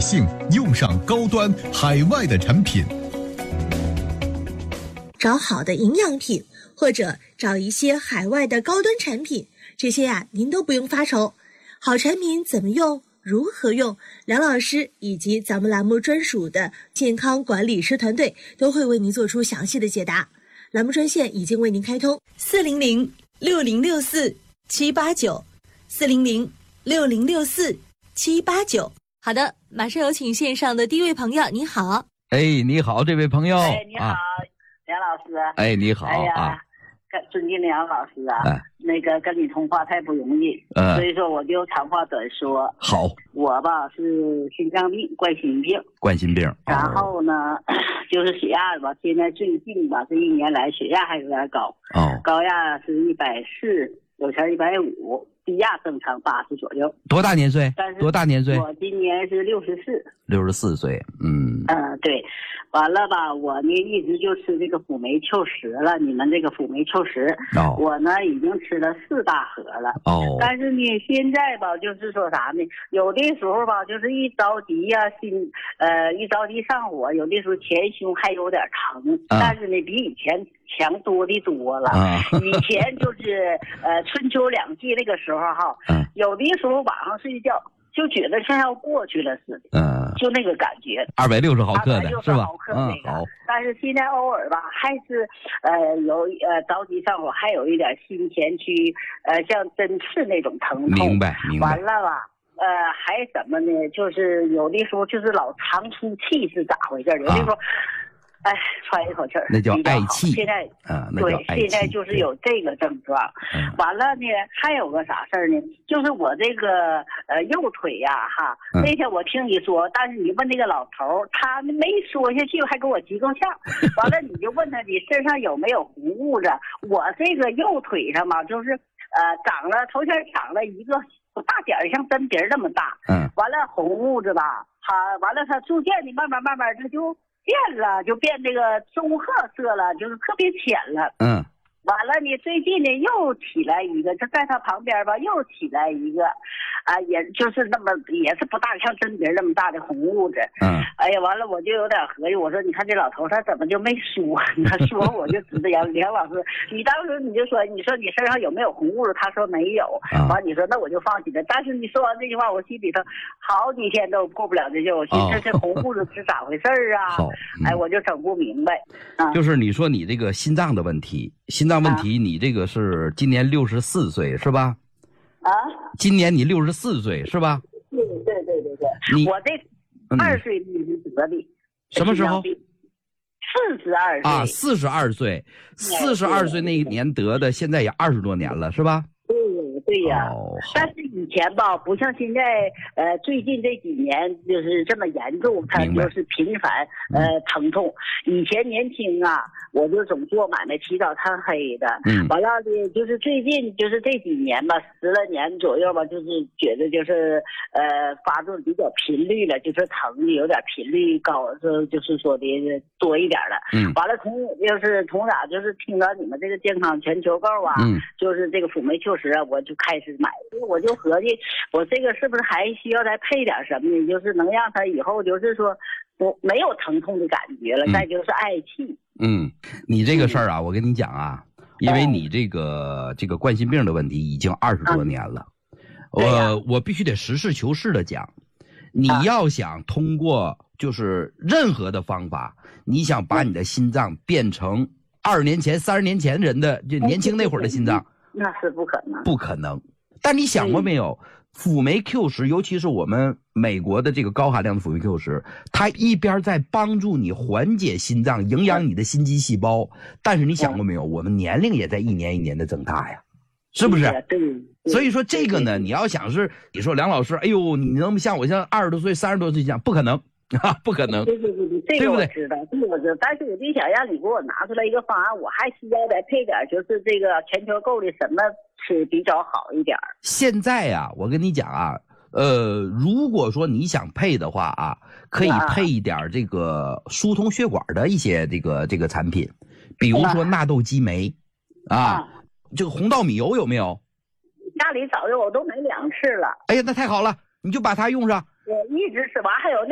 性，用上高端海外的产品。 找好的营养品，或者找一些海外的高端产品，这些您都不用发愁。好产品怎么用？如何用？梁老师以及咱们栏目专属的健康管理师团队都会为您做出详细的解答。栏目专线已经为您开通，400-6064-789，400-6064-789。好的，马上有请线上的第一位朋友，你好。 你好，这位朋友。 你好，梁老师。 你好啊。 尊敬的梁老师啊，那个跟你通话太不容易，所以说我就长话短说。 好， 我吧是心脏病，冠心病。然后呢，就是血压吧，现在最近吧，这一年来血压还有点高。高压是140，有前150，低压正常80左右。 多大年岁？ 我今年是 64岁。 对。完了吧，我呢一直就吃这个辅酶 Q10了，你们这个辅酶 Q10，我呢已经吃了4大盒了。但是呢现在吧，就是说啥呢？有的时候吧，就是一着急呀，一着急上火，有的时候前胸还有点疼，但是呢比以前强多的多了。以前就是春秋两季那个时候哈，有的时候晚上睡觉就觉得像要过去了似的，就那个感觉。 260毫克的是吧？ 好。但是现在偶尔吧，还是有着急上火，还有一点心前区像针刺那种疼痛。 明白。 完了吧，还怎么呢？就是有的时候就是老长出气是咋回事？有的时候。喘一口气儿， 那叫嗳气。 现在现在就是有这个症状。完了呢，还有个啥事儿呢？就是我这个右腿呀，那天我听你说，但是你问那个老头，他没说下去，还给我急够呛。完了，你就问他你身上有没有红痦子？我这个右腿上嘛，就是头先长了一个大点儿，像针鼻那么大。完了红痦子吧，完了它逐渐的慢慢它就变了，就变这个棕褐色了，就是特别浅了。完了呢，最近呢又起来一个，就在他旁边吧，又起来一个，也就是那么也是不大，像针鼻那么大的红痦子。哎呀，完了我就有点合计，我说你看这老头他怎么就没说？他说我就知道梁老师，你当时你就说你身上有没有红痦子？他说没有。完你说那我就放心了。但是你说完这句话，我心里头好几天都过不了这劲，我寻思这红痦子是咋回事啊？我就整不明白。 就是你说你这个心脏的问题，你这个是今年64岁是吧？今年你64岁是吧？ 对。我这2岁得的。 什么时候 ？42岁。 42岁，42岁那一年得的，现在也20多年了是吧？ 对呀。但是以前吧，不像现在，最近这几年就是这么严重，它就是频繁疼痛。以前年轻啊，我就总做买卖，起早贪黑的。完了的，就是最近就是这几年吧，10来年左右吧，就是觉得就是发作比较频率了，就是疼的有点频率高，就是说的多一点了。完了从哪就是听到你们这个健康全球购啊，就是这个辅酶 Q10啊，我就开始买。我就合计，我这个是不是还需要再配点什么呢？就是能让他以后就是说我没有疼痛的感觉了，再就是嗳气。 你这个事儿啊，我跟你讲啊，因为你这个冠心病的问题已经20多年了，我必须得实事求是的讲，你要想通过就是任何的方法，你想把你的心脏变成20年前、30年前人的就年轻那会儿的心脏， 那是不可能。 但你想过没有，辅酶 Q10，尤其是我们美国的这个高含量的辅酶 Q10，它一边在帮助你缓解心脏、营养你的心肌细胞，但是你想过没有，我们年龄也在一年一年的增大呀，是不是？ 对。 所以说这个呢，你要想是你说梁老师，哎呦，你能像我像20多岁、30多岁这样，不可能。不可能。 对，这个我知道，但是我就想让你给我拿出来一个方案，我还需要再配点，就是这个全球购的什么吃比较好一点。 现在啊，我跟你讲啊，如果说你想配的话啊，可以配一点这个疏通血管的一些这个产品，比如说纳豆激酶这个红稻米油有没有？ 家里早就我都买2次了。 哎呀，那太好了，你就把它用上。 我一直吃完，还有